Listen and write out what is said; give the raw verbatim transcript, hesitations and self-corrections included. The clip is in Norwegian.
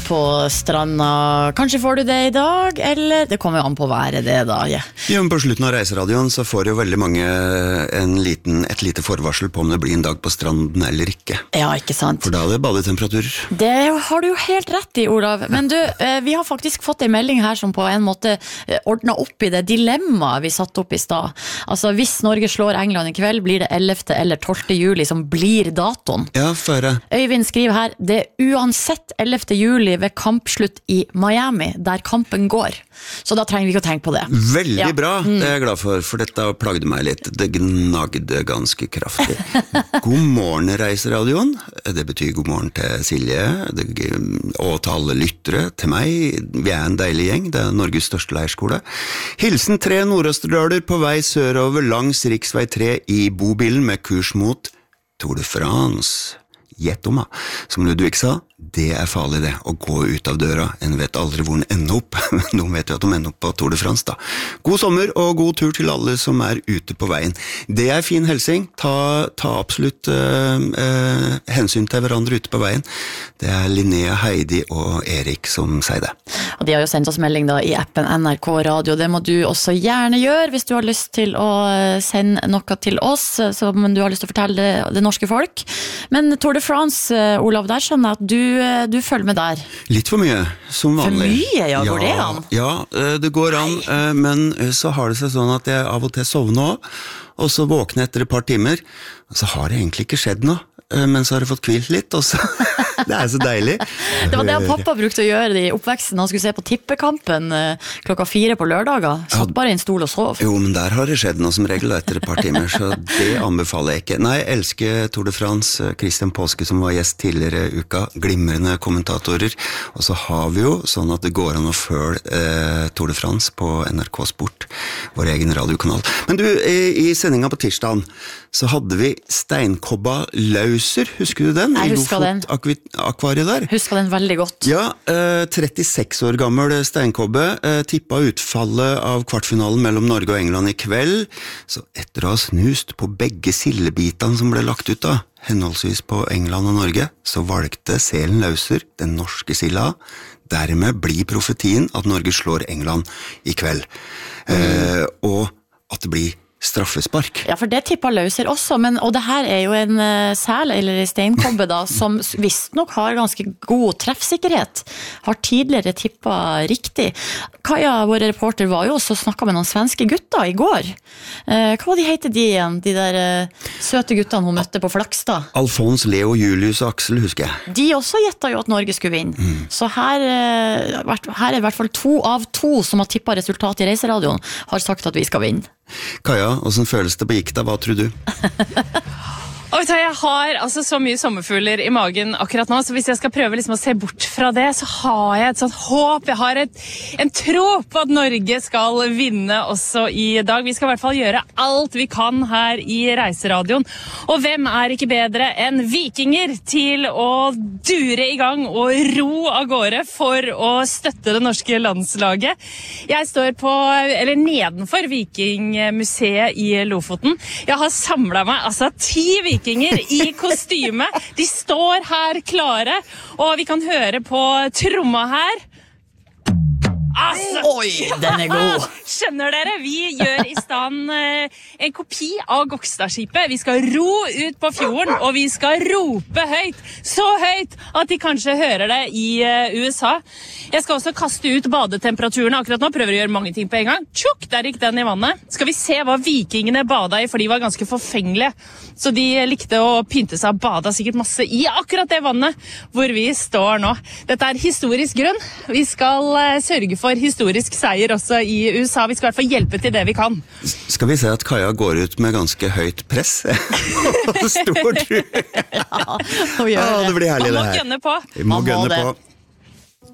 på stranda. Kanskje får du det i dag, eller det kommer jo an på været det da. Yeah. Ja, men på slutten av reiseradioen så får jo veldig mange en liten, et lite forvarsel på om det blir en dag på stranden eller ikke. Ja, ikke sant. For da er det badetemperatur. Det har du jo helt rett i, Olav. Men du, vi har faktisk fått en melding her som på en måte ordnet opp i det dilemmaet vi satt opp i stad. Altså, hvis Norge slår England i kveld, blir det ellevte eller tolvte juli som blir datoen. Ja, føre. Øyvind skriver her, det er uansett ellevte juli ved kampslutt i Miami, der kampen går. Så da trenger vi ikke å tenke på det. Veldig ja. bra, det er jeg glad for, for dette plagde meg litt. Det gnagde ganske kraftig. God morgen, reiseradioen. Det betyr god morgen til Silje, det, og til alle lyttere, til meg. Vi er en deilig gjeng, det er Norges største leirskole. Hilsen tre nordøsterdøler på vei sørover langs riksvei tre i bobilen med kurs mot Tour de France. Gjett om, som Ludvig sa, det er farlig det, å gå ut av døra. En vet aldri hvor den ender opp, men noen vet jo at de ender opp på Tour de France da. God sommer og god tur til alle som er ute på veien. Det er fin helsing, ta, ta absolutt uh, uh, hensyn til hverandre ute på veien. Det er Linnea, Heidi og Erik som sier det. Og de har jo sendt oss melding da i appen N R K Radio, det må du også gjerne gjøre hvis du har lyst til å sende noe til oss, som du har lyst til å fortelle det, det norske folk. Men Tour de France, Olav, der skjønner jeg at du du følger med der. Litt for mye, som vanlig. For mye, ja, går ja, det an? Ja, det går an, Nei. men så har det seg sånn at jeg av og til sovner også, og så våkner jeg etter et par timer, og så har det egentlig ikke skjedd noe. Men så har jeg fått kvilt litt, og så det er så deilig. Det var det pappa brukte å gjøre i oppveksten. Han skulle se på tippekampen klokka fire på lørdager. Satt bare i en stol og sov. Jo, men der har det skjedd noe som regel etter et par timer, så det anbefaler jeg ikke. Nei, jeg elsker Tour de France, Christian Påske som var gjest tidligere i uka, glimrende kommentatorer, og så har vi jo sånn at det går an å følge eh, Tour de France på N R K Sport, vår egen radiokanal. Men du, i, i sendinga på tirsdagen, så hadde vi steinkobba lauser, husker du den? Jeg husker den. Akvariet der. Husker den veldig godt. Ja, eh, trettiseks år gammel steinkobbe, eh, tippet utfallet av kvartfinalen mellom Norge og England i kveld, så etter å ha snust på begge sildebitene som ble lagt ut da, henholdsvis på England og Norge, så valgte selen lauser, den norske silda. Dermed blir profetien at Norge slår England i kveld. Mm. Eh, og at det blir straffespark. Ja, for det tipper lauser også, men, og det her er jo en uh, sel, eller steinkobbe da, som visst nok har ganske god treffsikkerhet. Har tidligere tippet riktig. Kaja, vår reporter, var jo også snakket med noen svenske gutter i går. Uh, hva var de heter de igjen? De der uh, søte guttene hun møtte på Flakstad? Alfons, Leo, Julius og Aksel, husker jeg. De også gjettet jo at Norge skulle vinne. Mm. Så her, uh, her er i hvert fall to av to som har tippet resultat i reiseradioen, har sagt at vi skal vinne. Kaja, hvordan føles det på gikk da? Hva tror du? Og jeg har altså så mye sommerfugler i magen akkurat nå, så hvis jeg skal prøve liksom å se bort fra det, så har jeg et sånt håp, jeg har et, en tro på at Norge skal vinne også i dag. Vi skal i hvert fall gjøre alt vi kan her i Reiseradioen. Og hvem er ikke bedre enn vikinger til å dure i gang og ro av gårde for å støtte det norske landslaget? Jeg står på, eller nedenfor Vikingmuseet i Lofoten. Jeg har samlet meg altså ti vikinger i kostyme. De står her klare, og vi kan høre på tromma her. Altså, Oi, den er god. Skjønner dere, vi gjør i stand eh, en kopi av Gokstadskipet. Vi skal ro ut på fjorden, og vi skal rope høyt. Så høyt at de kanskje hører det i eh, U S A. Jeg skal også kaste ut badetemperaturen akkurat nå. Prøver å gjøre mange ting på en gang. Tjukk, der gikk den i vannet. Skal vi se hva vikingene bada i, for de var ganske forfengelige. Så de likte å pynte seg og bada sikkert masse i akkurat det vannet hvor vi står nå. Dette er historisk grunn. Vi skal eh, sørge for historisk seier også i U S A. Vi skal i hvert fall hjelpe til det vi kan. Skal vi se at Kaja går ut med ganske høyt press? Stor du? Ja, hun gjør det. Å, det blir herlig det her. Man må gønne på. Vi må Man må gønne det. på.